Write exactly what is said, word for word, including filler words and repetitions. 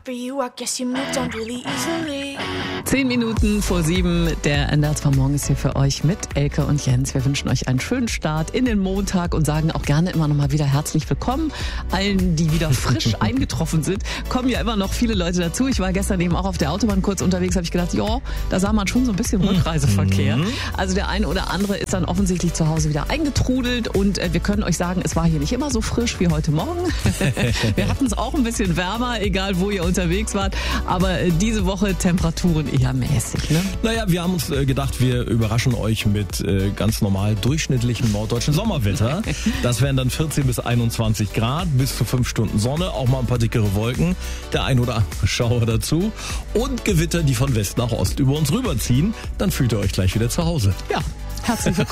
for you, I guess you moved on really easily. Zehn Minuten vor sieben, der N D R zwei Morgen ist hier für euch mit Elke und Jens. Wir wünschen euch einen schönen Start in den Montag und sagen auch gerne immer noch mal wieder herzlich willkommen allen, die wieder frisch eingetroffen sind. Kommen ja immer noch viele Leute dazu. Ich war gestern eben auch auf der Autobahn kurz unterwegs, habe ich gedacht, ja, da sah man schon so ein bisschen Rückreiseverkehr. Also der eine oder andere ist dann offensichtlich zu Hause wieder eingetrudelt und äh, wir können euch sagen, es war hier nicht immer so frisch wie heute Morgen. Wir hatten es auch ein bisschen wärmer, egal wo ihr unterwegs wart, aber äh, diese Woche Temperaturen eher mäßig, ne? Naja, wir haben uns äh, gedacht, wir überraschen euch mit äh, ganz normal durchschnittlichem norddeutschen Sommerwetter. Das wären dann vierzehn bis einundzwanzig Grad, bis zu fünf Stunden Sonne, auch mal ein paar dickere Wolken, der ein oder andere Schauer dazu und Gewitter, die von West nach Ost über uns rüberziehen. Dann fühlt ihr euch gleich wieder zu Hause. Ja, herzlich willkommen.